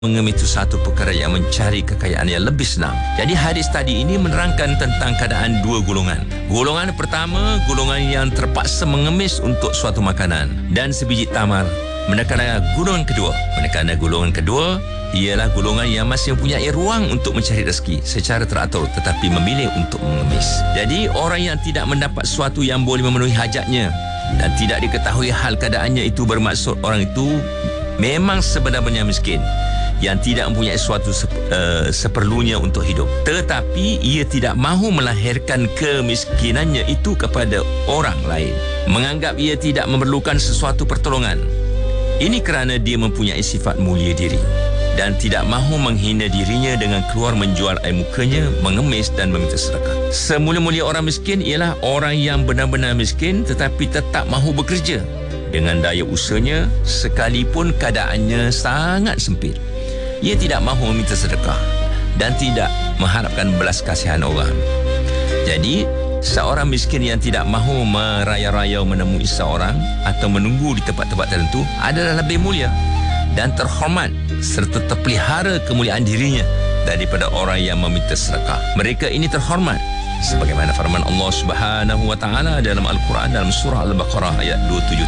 mengemis itu satu perkara yang mencari kekayaan yang lebih senang. Jadi hadis tadi ini menerangkan tentang keadaan dua golongan. Golongan pertama, golongan yang terpaksa mengemis untuk suatu makanan dan sebiji tamar. Manakala golongan kedua ialah golongan yang masih mempunyai ruang untuk mencari rezeki secara teratur tetapi memilih untuk mengemis. Jadi orang yang tidak mendapat sesuatu yang boleh memenuhi hajatnya dan tidak diketahui hal keadaannya, itu bermaksud orang itu memang sebenarnya miskin, yang tidak mempunyai sesuatu seperlunya untuk hidup. Tetapi ia tidak mahu melahirkan kemiskinannya itu kepada orang lain, menganggap ia tidak memerlukan sesuatu pertolongan. Ini kerana dia mempunyai sifat mulia diri dan tidak mahu menghina dirinya dengan keluar menjual air mukanya, mengemis dan meminta sedekah. Semula-mula orang miskin ialah orang yang benar-benar miskin tetapi tetap mahu bekerja dengan daya usahanya sekalipun keadaannya sangat sempit. Ia tidak mahu meminta sedekah dan tidak mengharapkan belas kasihan orang. Jadi, seorang miskin yang tidak mahu meraya-raya menemui seorang atau menunggu di tempat-tempat tertentu adalah lebih mulia dan terhormat serta terpelihara kemuliaan dirinya daripada orang yang meminta sedekah. Mereka ini terhormat sebagaimana firman Allah Subhanahu wa taala dalam Al-Quran dalam surah Al-Baqarah ayat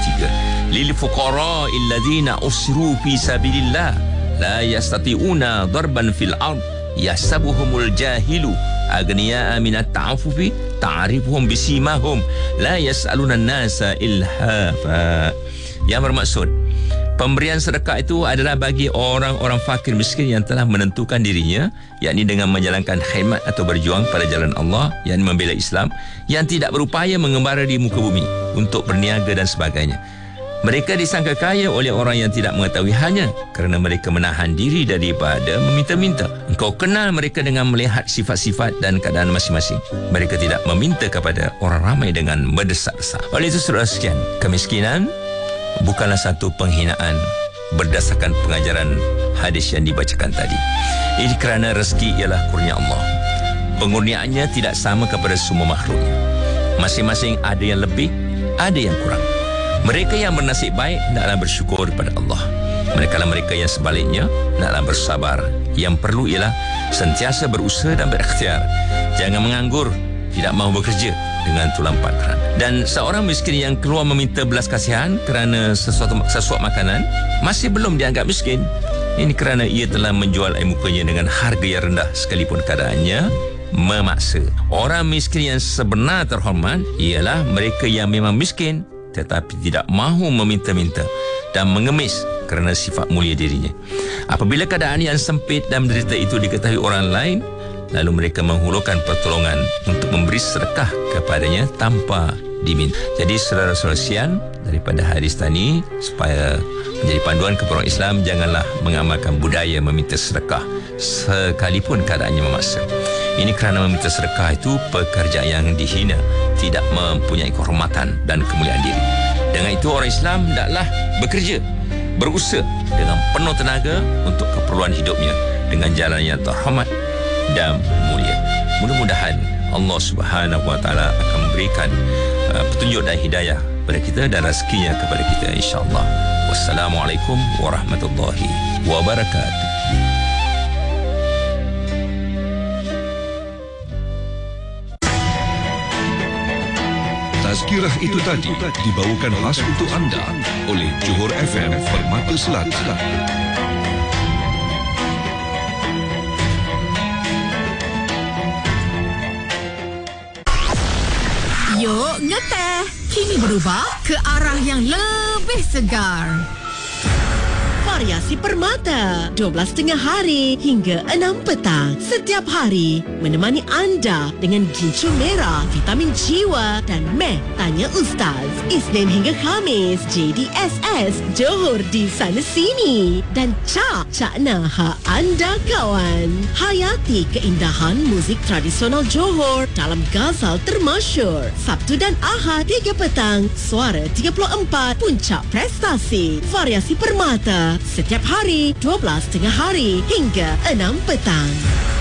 273. Lil fuqara'il ladzina usru fi sabilillah la yastati'una darban fil ard yasabuhumul jahilu agniya'a minat ta'affufi ta'rifuhum bisimahum la yas'aluna an-nasa ilhafa. Yang bermaksud, pemberian sedekah itu adalah bagi orang-orang fakir miskin yang telah menentukan dirinya, yakni dengan menjalankan khidmat atau berjuang pada jalan Allah, yakni membela Islam, yang tidak berupaya mengembara di muka bumi untuk berniaga dan sebagainya. Mereka disangka kaya oleh orang yang tidak mengetahui halnya kerana mereka menahan diri daripada meminta-minta. Engkau kenal mereka dengan melihat sifat-sifat dan keadaan masing-masing. Mereka tidak meminta kepada orang ramai dengan berdesak-desak. Oleh itu, saudara sekalian, kemiskinan bukanlah satu penghinaan berdasarkan pengajaran hadis yang dibacakan tadi. Ini kerana rezeki ialah kurnia Allah. Pengurniaannya tidak sama kepada semua makhluknya. Masing-masing ada yang lebih, ada yang kurang. Mereka yang bernasib baik hendaklah bersyukur kepada Allah. Manakala mereka yang sebaliknya hendaklah bersabar. Yang perlu ialah sentiasa berusaha dan berikhtiar. Jangan menganggur, tidak mahu bekerja dengan tulang pakran. Dan seorang miskin yang keluar meminta belas kasihan kerana sesuatu makanan masih belum dianggap miskin. Ini kerana ia telah menjual air mukanya dengan harga yang rendah sekalipun keadaannya memaksa. Orang miskin yang sebenar terhormat ialah mereka yang memang miskin tetapi tidak mahu meminta-minta dan mengemis kerana sifat mulia dirinya. Apabila keadaan yang sempit dan menderita itu diketahui orang lain, lalu mereka menghulurkan pertolongan untuk memberi sedekah kepadanya tanpa diminta. Jadi saudara-saudara sekalian, daripada hadis tadi, supaya menjadi panduan kepada orang Islam, janganlah mengamalkan budaya meminta sedekah sekalipun keadaannya memaksa. Ini kerana meminta sedekah itu pekerjaan yang dihina, tidak mempunyai kehormatan dan kemuliaan diri. Dengan itu orang Islam hendaklah bekerja, berusaha dengan penuh tenaga untuk keperluan hidupnya dengan jalan yang terhormat dan mulia. Mudah-mudahan Allah Subhanahu wa taala akan memberikan petunjuk dan hidayah kepada kita dan rezekinya kepada kita, insya-Allah. Wassalamualaikum warahmatullahi wabarakatuh. Tazkirah itu tadi dibawakan khas untuk anda oleh Johor FM Permata Selatan. Yuk ngeteh, kini berubah ke arah yang lebih segar. Variasi Permata 12.30 hari hingga 6 petang setiap hari menemani anda dengan gincu merah, vitamin jiwa dan meh tanya Ustaz. Isnin hingga Khamis JDSS Johor di sana sini dan Cakna hak anda kawan. Hayati keindahan muzik tradisional Johor dalam Ghazal termasyur. Sabtu dan Ahad 3 petang Suara 34 Puncak Prestasi. Variasi Permata setiap hari 12.30 hari hingga 6 petang.